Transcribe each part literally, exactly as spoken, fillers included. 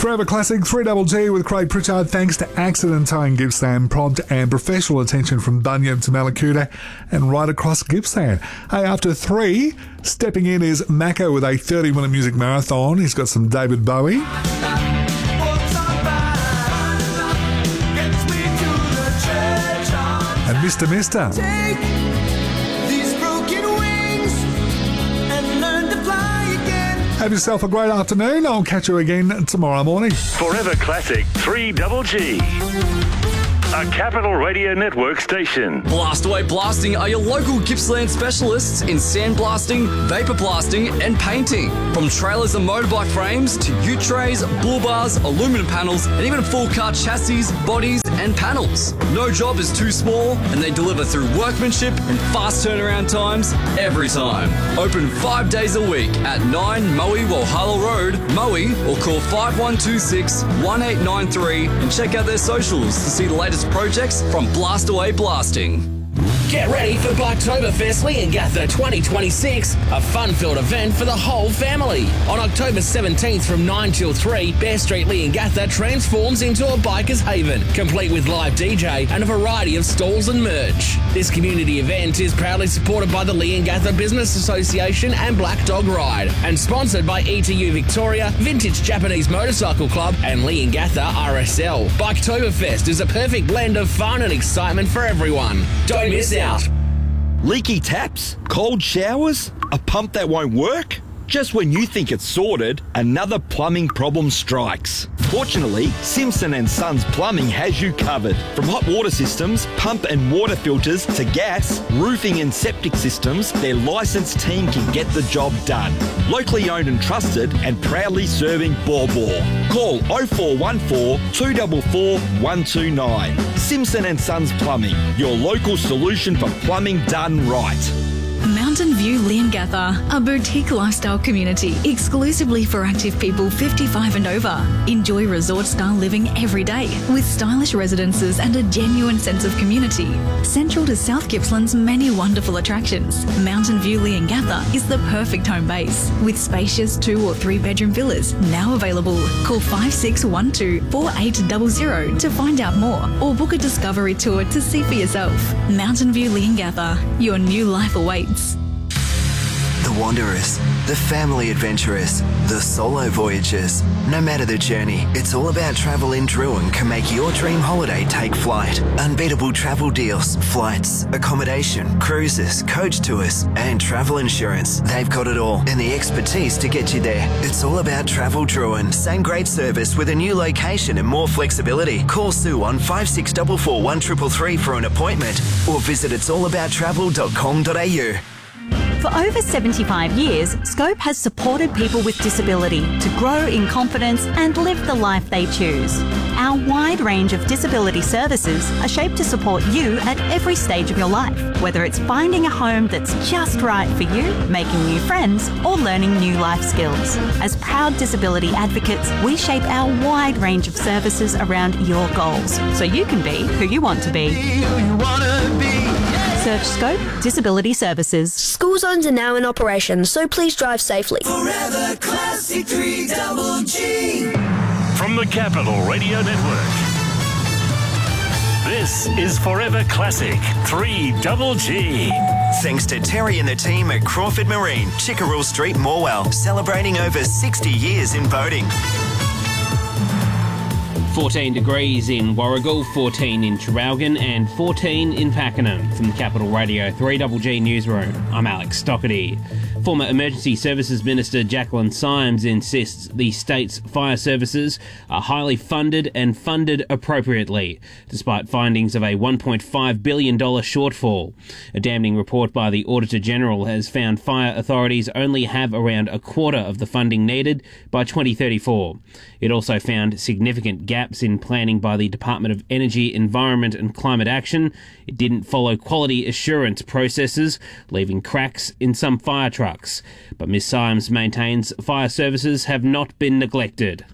Forever Classic, three double G with Craig Pritchard, thanks to Accident Towing Gippsland, prompt and professional attention from Bunyip to Malakuta and right across Gippsland. Hey, after three, stepping in is Mako with a thirty-minute music marathon. He's got some David Bowie. And Mister Mister. Take these broken wings and learn to fly again. Have yourself a great afternoon. I'll catch you again tomorrow morning. Forever Classic three double G. A Capital Radio Network station. Blastaway Blasting are your local Gippsland specialists in sandblasting, vapor blasting and painting. From trailers and motorbike frames to ute trays, bull bars, aluminum panels and even full car chassis, bodies and panels. No job is too small and they deliver through workmanship and fast turnaround times every time. Open five days a week at nine Moe Walhalla Road, Moe, or call five one two six, one eight nine three and check out their socials to see the latest projects from Blastaway Blasting. Get ready for Biketoberfest Leongatha twenty twenty-six, a fun-filled event for the whole family. On October seventeenth from nine till three, Bear Street Leongatha transforms into a biker's haven, complete with live D J and a variety of stalls and merch. This community event is proudly supported by the Leongatha Business Association and Black Dog Ride, and sponsored by E T U Victoria, Vintage Japanese Motorcycle Club and Leongatha R S L. Biketoberfest is a perfect blend of fun and excitement for everyone. Don't miss out. Leaky taps? Cold showers? A pump that won't work? Just when you think it's sorted, another plumbing problem strikes. Fortunately, Simpson and Sons Plumbing has you covered. From hot water systems, pump and water filters to gas, roofing and septic systems, their licensed team can get the job done. Locally owned and trusted and proudly serving Baw Baw. Call oh four one four, two four four, one two nine. Simpson and Sons Plumbing, your local solution for plumbing done right. Mountain View Leongatha, a boutique lifestyle community exclusively for active people fifty-five and over. Enjoy resort-style living every day with stylish residences and a genuine sense of community. Central to South Gippsland's many wonderful attractions, Mountain View Leongatha is the perfect home base with spacious two or three bedroom villas now available. Call five six one two, four eight zero zero to find out more or book a discovery tour to see for yourself. Mountain View Leongatha, your new life awaits. The wanderers, the family adventurers, the solo voyagers. No matter the journey, it's all about travel in Druin can make your dream holiday take flight. Unbeatable travel deals, flights, accommodation, cruises, coach tours, and travel insurance. They've got it all and the expertise to get you there. It's all about Travel Druin. Same great service with a new location and more flexibility. Call Sue on five six four four, one three three three for an appointment or visit its all about travel dot com dot a u. For over seventy-five years, Scope has supported people with disability to grow in confidence and live the life they choose. Our wide range of disability services are shaped to support you at every stage of your life, whether it's finding a home that's just right for you, making new friends, or learning new life skills. As proud disability advocates, we shape our wide range of services around your goals, so you can be who you want to be. Search Scope Disability Services. School zones are now in operation, so please drive safely. Forever Classic three double G. From the Capital Radio Network. This is Forever Classic three double G. Thanks to Terry and the team at Crawford Marine, Chickerell Street, Morwell, celebrating over sixty years in boating. fourteen degrees in Warragul, fourteen in Traralgon and fourteen in Pakenham. From the Capital Radio three double G Newsroom, I'm Alex Doherty. Former Emergency Services Minister Jacqueline Symes insists the state's fire services are highly funded and funded appropriately, despite findings of a one point five billion dollars shortfall. A damning report by the Auditor-General has found fire authorities only have around a quarter of the funding needed by twenty thirty-four. It also found significant gaps in planning by the Department of Energy, Environment and Climate Action. It didn't follow quality assurance processes, leaving cracks in some fire trucks. But Miz Symes maintains fire services have not been neglected.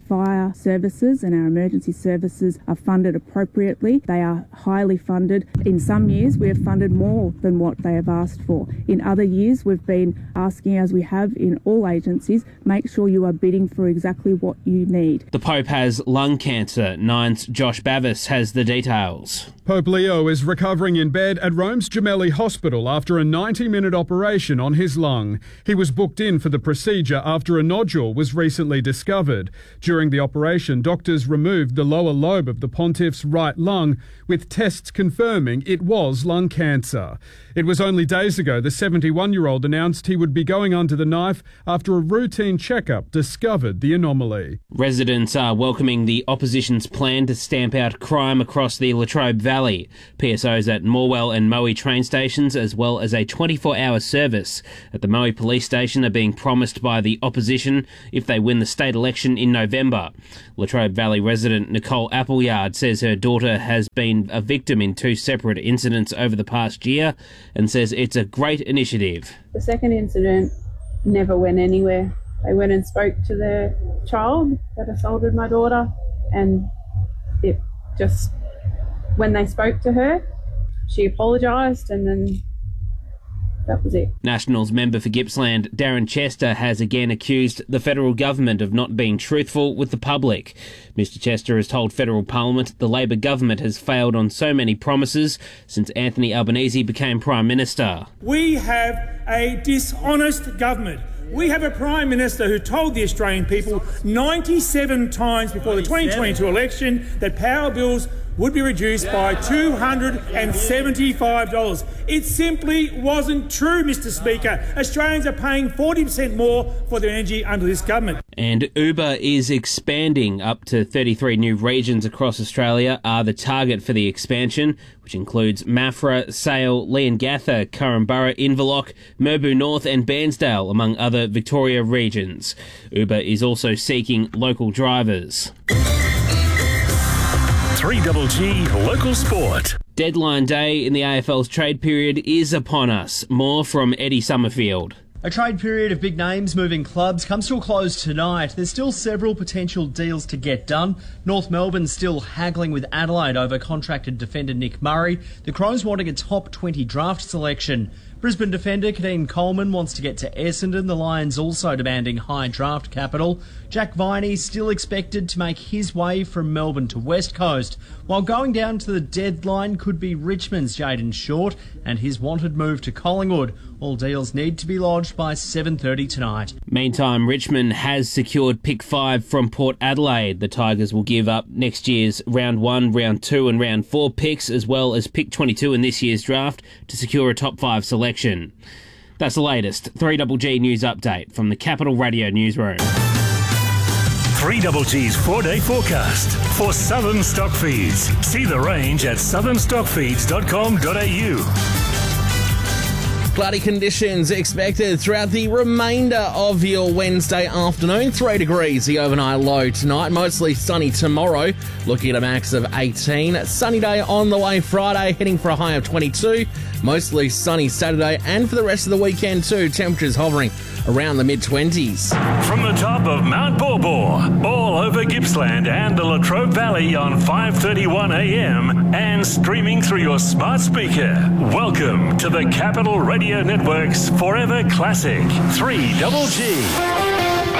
fire services and our emergency services are funded appropriately. They are highly funded. In some years, we have funded more than what they have asked for. In other years, we've been asking, as we have in all agencies, make sure you are bidding for exactly what you need. The Pope has lung cancer. Nine's Josh Bavis has the details. Pope Leo is recovering in bed at Rome's Gemelli Hospital after a ninety-minute operation on his lung. He was booked in for the procedure after a nodule was recently discovered. During the operation, doctors removed the lower lobe of the pontiff's right lung, with tests confirming it was lung cancer. It was only days ago the seventy-one-year-old announced he would be going under the knife after a routine checkup discovered the anomaly. Residents are welcoming the opposition's plan to stamp out crime across the Latrobe Valley. P S Os at Morwell and Moe train stations, as well as a twenty-four hour service at the Moe police station, are being promised by the opposition if they win the state election in November. Latrobe Valley resident Nicole Appleyard says her daughter has been a victim in two separate incidents over the past year and says it's a great initiative. The second incident never went anywhere. They went and spoke to the child that assaulted my daughter, and it just, when they spoke to her, she apologised, and then that was it. Nationals member for Gippsland Darren Chester has again accused the federal government of not being truthful with the public. Mister Chester has told federal parliament the Labor government has failed on so many promises since Anthony Albanese became Prime Minister. We have a dishonest government. We have a Prime Minister who told the Australian people ninety-seven times before the twenty twenty-two election that power bills would be reduced by two hundred seventy-five dollars. It simply wasn't true, Mister Speaker. Australians are paying forty percent more for their energy under this government. And Uber is expanding. Up to thirty-three new regions across Australia are the target for the expansion, which includes Maffra, Sale, Leongatha, Korumburra, Inverloch, Merbau North and Bairnsdale, among other Victoria regions. Uber is also seeking local drivers. three Double G Local Sport. Deadline day in the A F L's trade period is upon us. More from Eddie Summerfield. A trade period of big names moving clubs comes to a close tonight. There's still several potential deals to get done. North Melbourne still haggling with Adelaide over contracted defender Nick Murray. The Crows wanting a top twenty draft selection. Brisbane defender Kadeem Coleman wants to get to Essendon. The Lions also demanding high draft capital. Jack Viney still expected to make his way from Melbourne to West Coast, while going down to the deadline could be Richmond's Jayden Short and his wanted move to Collingwood. All deals need to be lodged by seven thirty tonight. Meantime, Richmond has secured pick five from Port Adelaide. The Tigers will give up next year's round one, round two and round four picks, as well as pick twenty-two in this year's draft to secure a top five selection. That's the latest three Double G news update from the Capital Radio newsroom. three Double G's four-day forecast for Southern Stock Feeds. See the range at southern stock feeds dot com dot a u. Cloudy conditions expected throughout the remainder of your Wednesday afternoon. Three degrees the overnight low tonight. Mostly sunny tomorrow. Looking at a max of eighteen. Sunny day on the way Friday, heading for a high of twenty-two. Mostly sunny Saturday and for the rest of the weekend too. Temperatures hovering around the mid-twenties. From the top of Mount Borbor, all over Gippsland and the Latrobe Valley on five thirty-one a m and streaming through your smart speaker. Welcome to the Capital Radio Network's Forever Classic three Double G.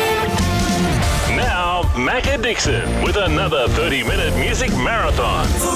Now, Macca Dixon with another thirty minute music marathon.